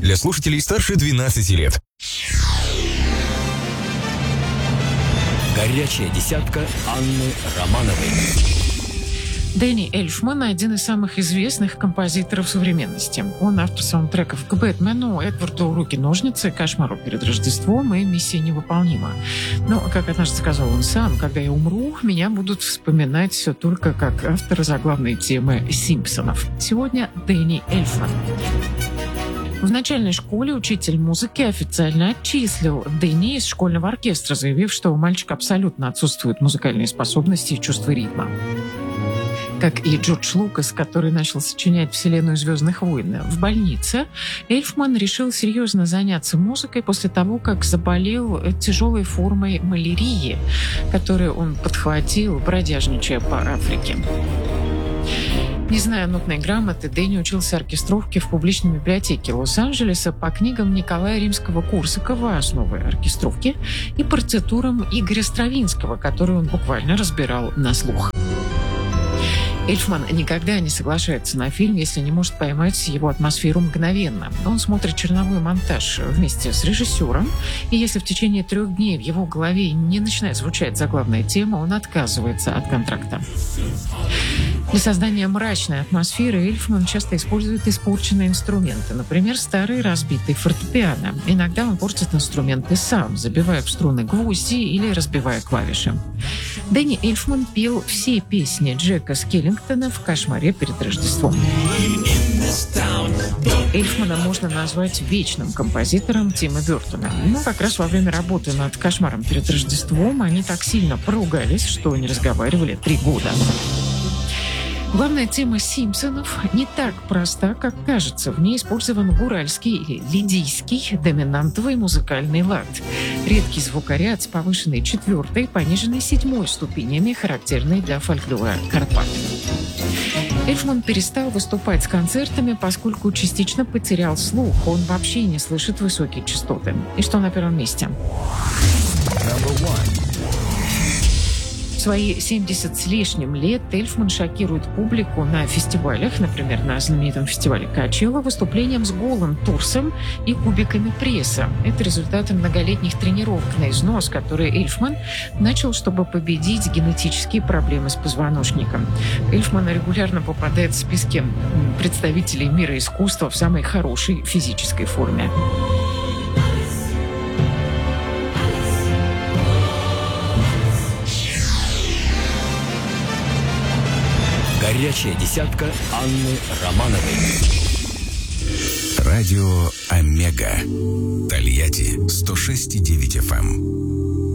Для слушателей старше 12 лет. Горячая десятка Анны Романовой. Дэнни Эльфман – один из самых известных композиторов современности. Он автор саундтреков к «Бэтмену», «Эдварду руки-ножницы», «Кошмару перед Рождеством» и «Миссия невыполнима». Но, как однажды сказал он сам, когда я умру, меня будут вспоминать все только как автора заглавной темы «Симпсонов». Сегодня Дэнни Эльфман. В начальной школе учитель музыки официально отчислил Дэнни из школьного оркестра, заявив, что у мальчика абсолютно отсутствуют музыкальные способности и чувство ритма. Как и Джордж Лукас, который начал сочинять вселенную «Звездных войн». В больнице Эльфман решил серьезно заняться музыкой после того, как заболел тяжелой формой малярии, которую он подхватил, бродяжничая по Африке. Не зная нотной грамоты, Дэнни учился оркестровке в публичной библиотеке Лос-Анджелеса по книгам Николая Римского-Корсакова «Основы оркестровки» и партитурам Игоря Стравинского, которые он буквально разбирал на слух. Эльфман никогда не соглашается на фильм, если не может поймать его атмосферу мгновенно. Он смотрит черновой монтаж вместе с режиссером, и если в течение 3 дней в его голове не начинает звучать заглавная тема, он отказывается от контракта. Для создания мрачной атмосферы Эльфман часто использует испорченные инструменты, например, старый разбитый фортепиано. Иногда он портит инструменты сам, забивая в струны гвозди или разбивая клавиши. Дэнни Эльфман пел все песни Джека Скеллингтона в «Кошмаре перед Рождеством». Эльфмана можно назвать вечным композитором Тима Бёртона. Но как раз во время работы над «Кошмаром перед Рождеством» они так сильно поругались, что не разговаривали 3 года. Главная тема «Симпсонов» не так проста, как кажется. В ней использован гуральский или лидийский доминантовый музыкальный лад. Редкий звукоряд с повышенной 4-й, пониженной 7-й ступенями, характерный для фольклора Карпат. Эльфман перестал выступать с концертами, поскольку частично потерял слух. Он вообще не слышит высокие частоты. И что на первом месте? В свои 70 с лишним лет Эльфман шокирует публику на фестивалях, например, на знаменитом фестивале Качело, выступлением с голым торсом и кубиками пресса. Это результаты многолетних тренировок на износ, которые Эльфман начал, чтобы победить генетические проблемы с позвоночником. Эльфман регулярно попадает в списки представителей мира искусства в самой хорошей физической форме. Горячая десятка Анны Романовой. Радио Омега. Тольятти 106,9 FM.